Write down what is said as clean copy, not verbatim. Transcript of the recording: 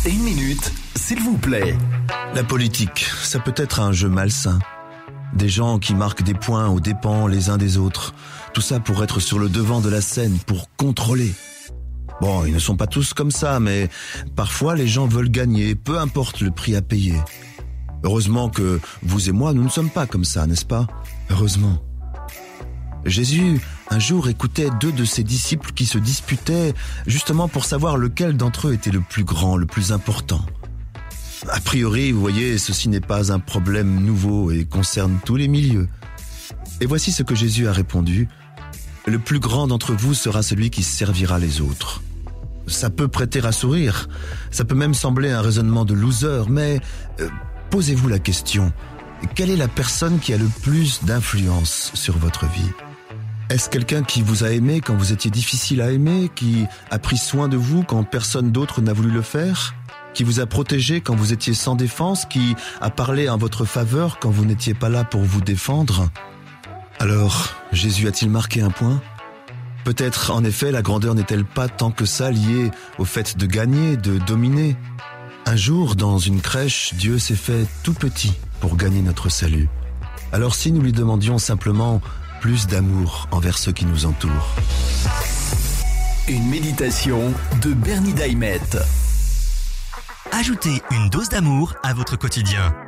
Une minute, s'il vous plaît. La politique, ça peut être un jeu malsain. Des gens qui marquent des points aux dépens les uns des autres. Tout ça pour être sur le devant de la scène, pour contrôler. Bon, ils ne sont pas tous comme ça, mais parfois les gens veulent gagner, peu importe le prix à payer. Heureusement que vous et moi, nous ne sommes pas comme ça, n'est-ce pas? Heureusement. Jésus, un jour, écoutait 2 de ses disciples qui se disputaient justement pour savoir lequel d'entre eux était le plus grand, le plus important. A priori, vous voyez, ceci n'est pas un problème nouveau et concerne tous les milieux. Et voici ce que Jésus a répondu. Le plus grand d'entre vous sera celui qui servira les autres. Ça peut prêter à sourire, ça peut même sembler un raisonnement de loser, mais posez-vous la question. Quelle est la personne qui a le plus d'influence sur votre vie ? Est-ce quelqu'un qui vous a aimé quand vous étiez difficile à aimer, qui a pris soin de vous quand personne d'autre n'a voulu le faire ? Qui vous a protégé quand vous étiez sans défense, qui a parlé en votre faveur quand vous n'étiez pas là pour vous défendre ? Alors, Jésus a-t-il marqué un point ? Peut-être, en effet, la grandeur n'est-elle pas tant que ça liée au fait de gagner, de dominer ? Un jour, dans une crèche, Dieu s'est fait tout petit pour gagner notre salut. Alors si nous lui demandions simplement plus d'amour envers ceux qui nous entourent. Une méditation de Bernie Daimet. Ajoutez une dose d'amour à votre quotidien.